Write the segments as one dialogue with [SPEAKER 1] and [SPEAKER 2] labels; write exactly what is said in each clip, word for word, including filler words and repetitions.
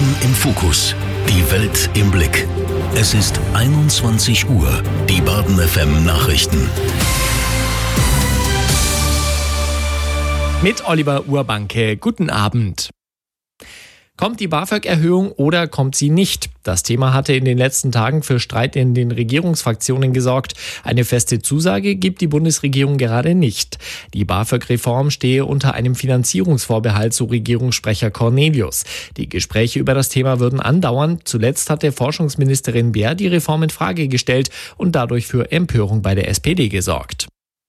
[SPEAKER 1] Baden im Fokus. Die Welt im Blick. Es ist einundzwanzig Uhr. Die Baden F M Nachrichten.
[SPEAKER 2] Mit Oliver Urbanke. Guten Abend. Kommt die BAföG-Erhöhung oder kommt sie nicht? Das Thema hatte in den letzten Tagen für Streit in den Regierungsfraktionen gesorgt. Eine feste Zusage gibt die Bundesregierung gerade nicht. Die BAföG-Reform stehe unter einem Finanzierungsvorbehalt, so Regierungssprecher Cornelius. Die Gespräche über das Thema würden andauern. Zuletzt hatte Forschungsministerin Beer die Reform in Frage gestellt und dadurch für Empörung bei der S P D gesorgt.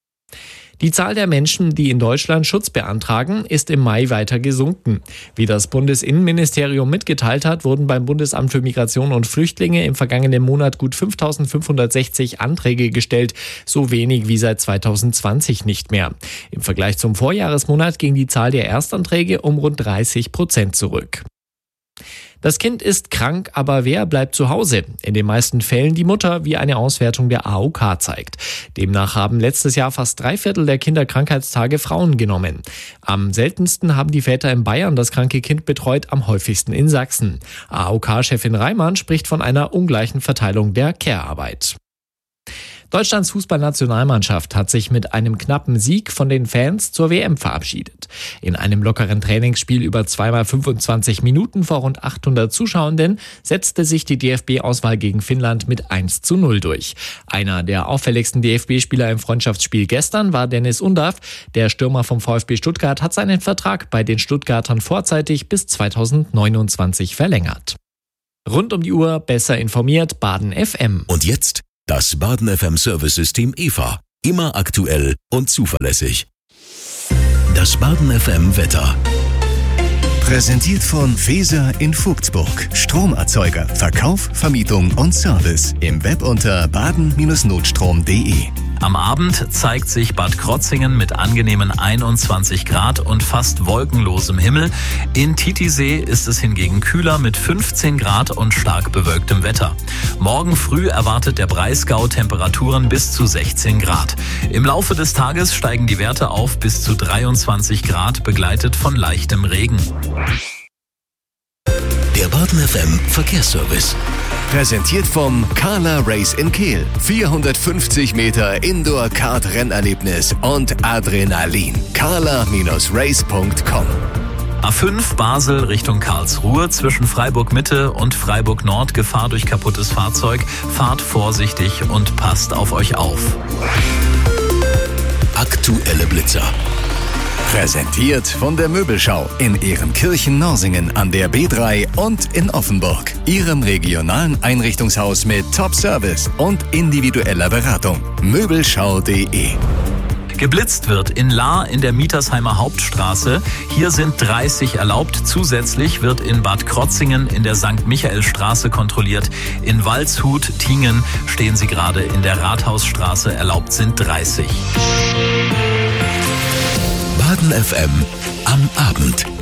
[SPEAKER 2] Die Zahl der Menschen, die in Deutschland Schutz beantragen, ist im Mai weiter gesunken. Wie das Bundesinnenministerium mitgeteilt hat, wurden beim Bundesamt für Migration und Flüchtlinge im vergangenen Monat gut fünftausendfünfhundertsechzig Anträge gestellt, so wenig wie seit zweitausendzwanzig nicht mehr. Im Vergleich zum Vorjahresmonat ging die Zahl der Erstanträge um rund dreißig Prozent zurück. Das Kind ist krank, aber wer bleibt zu Hause? In den meisten Fällen die Mutter, wie eine Auswertung der A O K zeigt. Demnach haben letztes Jahr fast drei Viertel der Kinderkrankheitstage Frauen genommen. Am seltensten haben die Väter in Bayern das kranke Kind betreut, am häufigsten in Sachsen. A O K-Chefin Reimann spricht von einer ungleichen Verteilung der Care-Arbeit. Deutschlands Fußballnationalmannschaft hat sich mit einem knappen Sieg von den Fans zur W M verabschiedet. In einem lockeren Trainingsspiel über zweimal fünfundzwanzig Minuten vor rund achthundert Zuschauenden setzte sich die D F B-Auswahl gegen Finnland mit eins zu null durch. Einer der auffälligsten D F B-Spieler im Freundschaftsspiel gestern war Dennis Undav. Der Stürmer vom VfB Stuttgart hat seinen Vertrag bei den Stuttgartern vorzeitig bis zweitausendneunundzwanzig verlängert. Rund um die Uhr besser informiert, Baden F M.
[SPEAKER 1] Und jetzt das Baden F M Service-System E V A. Immer aktuell und zuverlässig. Das Baden F M Wetter.
[SPEAKER 3] Präsentiert von Weser in Vogtsburg. Stromerzeuger, Verkauf, Vermietung und Service. Im Web unter baden Notstrom punkt de.
[SPEAKER 4] Am Abend zeigt sich Bad Krotzingen mit angenehmen einundzwanzig Grad und fast wolkenlosem Himmel. In Titisee ist es hingegen kühler mit fünfzehn Grad und stark bewölktem Wetter. Morgen früh erwartet der Breisgau Temperaturen bis zu sechzehn Grad. Im Laufe des Tages steigen die Werte auf bis zu dreiundzwanzig Grad, begleitet von leichtem Regen.
[SPEAKER 1] Der Baden F M Verkehrsservice.
[SPEAKER 3] Präsentiert vom Carla Race in Kehl. vierhundertfünfzig Meter Indoor-Kart-Rennerlebnis und Adrenalin. carla Race punkt com.
[SPEAKER 4] A fünf Basel Richtung Karlsruhe, zwischen Freiburg Mitte und Freiburg Nord Gefahr durch kaputtes Fahrzeug. Fahrt vorsichtig und passt auf euch auf.
[SPEAKER 1] Aktuelle Blitzer.
[SPEAKER 3] Präsentiert von der Möbelschau in Ehrenkirchen-Norsingen an der B drei und in Offenburg. Ihrem regionalen Einrichtungshaus mit Top-Service und individueller Beratung. Möbelschau punkt de.
[SPEAKER 4] Geblitzt wird in Lahr in der Mietersheimer Hauptstraße. Hier sind dreißig erlaubt. Zusätzlich wird in Bad Krotzingen in der Sankt Michaelstraße kontrolliert. In Waldshut, Tingen stehen sie gerade in der Rathausstraße. Erlaubt sind dreißig.
[SPEAKER 1] Baden F M am Abend.